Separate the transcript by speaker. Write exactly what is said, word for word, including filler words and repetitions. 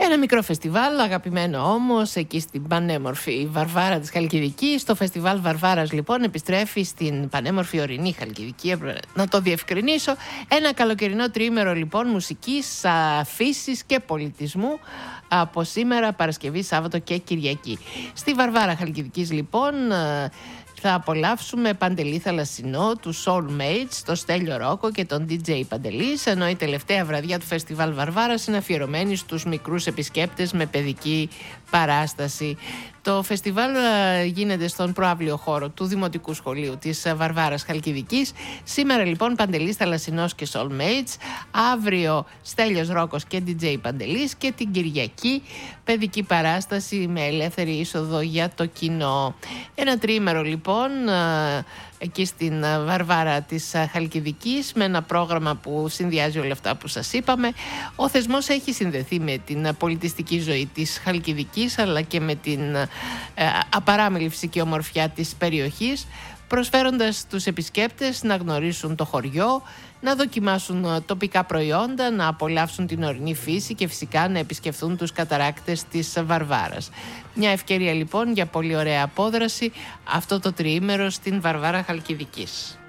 Speaker 1: Ένα μικρό φεστιβάλ, αγαπημένο όμως, εκεί στην πανέμορφη Βαρβάρα της Χαλκιδικής. Το φεστιβάλ Βαρβάρας λοιπόν επιστρέφει στην πανέμορφη ορεινή Χαλκιδική, να το διευκρινίσω. Ένα καλοκαιρινό τριήμερο λοιπόν μουσικής, φύσης και πολιτισμού από σήμερα, Παρασκευή, Σάββατο και Κυριακή. Στη Βαρβάρα Χαλκιδικής λοιπόν θα απολαύσουμε Παντελή Θαλασσινό, του Soulmates, το Στέλιο Ρόκο και τον ντι τζέι Παντελής, ενώ η τελευταία βραδιά του Φεστιβάλ Βαρβάρας είναι αφιερωμένη στους μικρούς επισκέπτες με παιδική παράσταση. Το φεστιβάλ γίνεται στον προαύλιο χώρο του Δημοτικού Σχολείου της Βαρβάρας Χαλκιδικής. Σήμερα λοιπόν Παντελής Θαλασσινός και Soulmates, αύριο Στέλιος Ρόκος και ντι τζέι Παντελής και την Κυριακή παιδική παράσταση με ελεύθερη είσοδο για το κοινό. Ένα τριήμερο λοιπόν εκεί στην Βαρβάρα της Χαλκιδικής με ένα πρόγραμμα που συνδυάζει όλα αυτά που σας είπαμε. Ο θεσμός έχει συνδεθεί με την πολιτιστική ζωή της Χαλκιδικής αλλά και με την ε, απαράμιλη φυσική ομορφιά της περιοχής, προσφέροντας τους επισκέπτες να γνωρίσουν το χωριό, να δοκιμάσουν τοπικά προϊόντα, να απολαύσουν την ορεινή φύση και φυσικά να επισκεφθούν τους καταράκτες της Βαρβάρας. Μια ευκαιρία λοιπόν για πολύ ωραία απόδραση αυτό το τριήμερο στην Βαρβάρα Χαλκιδικής.